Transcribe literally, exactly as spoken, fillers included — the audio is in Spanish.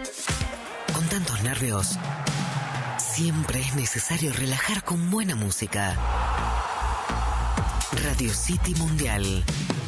Con tantos nervios, siempre es necesario relajar con buena música. Radio City Mundial.